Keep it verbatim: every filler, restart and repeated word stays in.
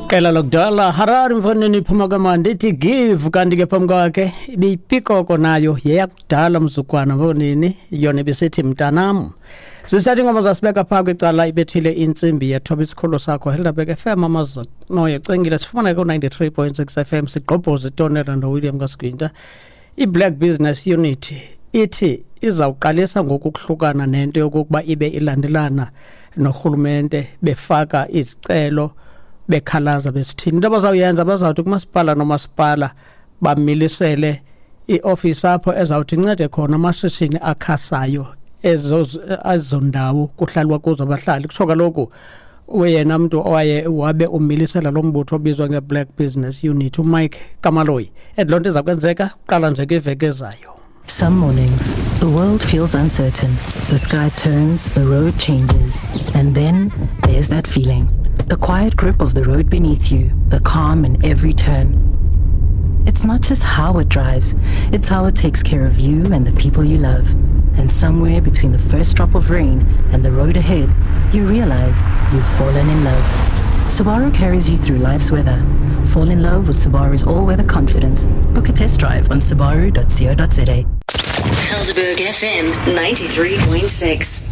Kela lokudala Harare mfaneni iphuma kamandi ithi give kanti ke phambi kwakhe ibiyipikoko nayo yeyakudala mzukwana mbonini yona besithi mntanam. Sisithatha ingoma zasibeka phaa kwicala ibethile intsimbi yethoba isikholo sakho Helderberg F M amazo moya cengile sifuna ku ninety-three point six F M sigqobhoza itonela no William Kaskwinta. I-Black Business Unit ithi izawuqalisa ngokuhlukana nento yokuba ibe ilandelana nohulumente befaka izicelo bekhalaza besithini into abazawuyenza bazawuthi kumasipala nomasipala bamilisele ioffice apho ezawuthi incede khona amashishini akhasayo ezo azondawo kuhlalwa kuzo abahlali kutsho kaloku uyena umuntu owaye wabe umilisela lo mbutho obizwa nge-Black Business Unit uMike Kamaloyi edlonto izakwenzeka uqala nje kwiveki ezayo. Some mornings, the world feels uncertain. The sky turns, the road changes, and then there's that feeling. The quiet grip of the road beneath you, the calm in every turn. It's not just how it drives, it's how it takes care of you and the people you love. And somewhere between the first drop of rain and the road ahead, you realize you've fallen in love. Subaru carries you through life's weather. Fall in love with Subaru's all-weather confidence. Book a test drive on subaru dot co dot za. Helderberg F M ninety-three point six.